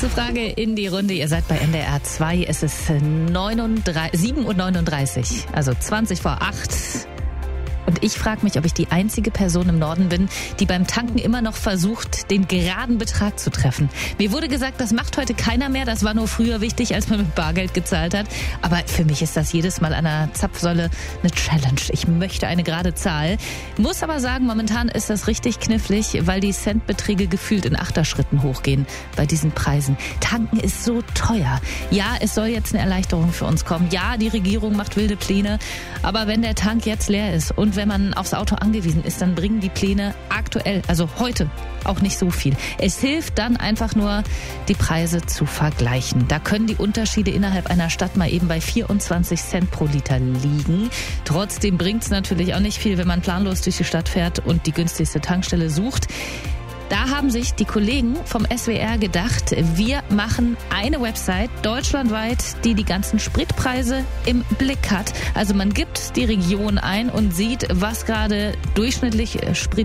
Kurze Frage in die Runde. Ihr seid bei NDR 2. Es ist 7:39 Uhr, also 20 vor 8. Und ich frage mich, ob ich die einzige Person im Norden bin, die beim Tanken immer noch versucht, den geraden Betrag zu treffen. Mir wurde gesagt, das macht heute keiner mehr. Das war nur früher wichtig, als man mit Bargeld gezahlt hat. Aber für mich ist das jedes Mal an der Zapfsäule eine Challenge. Ich möchte eine gerade Zahl. Muss aber sagen, momentan ist das richtig knifflig, weil die Centbeträge gefühlt in Achterschritten hochgehen bei diesen Preisen. Tanken ist so teuer. Ja, es soll jetzt eine Erleichterung für uns kommen. Ja, die Regierung macht wilde Pläne. Aber wenn der Tank jetzt leer ist und wenn man aufs Auto angewiesen ist, dann bringen die Pläne aktuell, also heute, auch nicht so viel. Es hilft dann einfach nur, die Preise zu vergleichen. Da können die Unterschiede innerhalb einer Stadt mal eben bei 24 Cent pro Liter liegen. Trotzdem bringt es natürlich auch nicht viel, wenn man planlos durch die Stadt fährt und die günstigste Tankstelle sucht. Da haben sich die Kollegen vom SWR gedacht, wir machen eine Website deutschlandweit, die die ganzen Spritpreise im Blick hat. Also man gibt die Region ein und sieht, was gerade durchschnittlich Sprit